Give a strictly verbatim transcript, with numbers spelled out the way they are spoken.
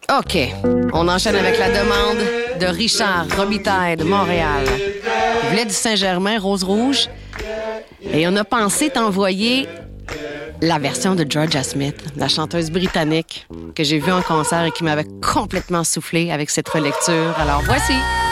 OK. On enchaîne avec la demande de Richard Robitaille de Montréal. Il voulait du Saint-Germain, Rose Rouge. Et on a pensé t'envoyer la version de Georgia Smith, la chanteuse britannique que j'ai vue en concert et qui m'avait complètement soufflé avec cette relecture. Alors voici...